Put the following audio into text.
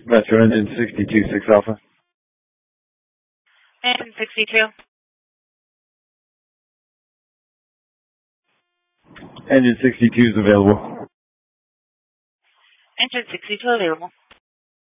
Metro engine 62, 6 Alpha. Engine 62. Engine 62 is available. Engine 62 available.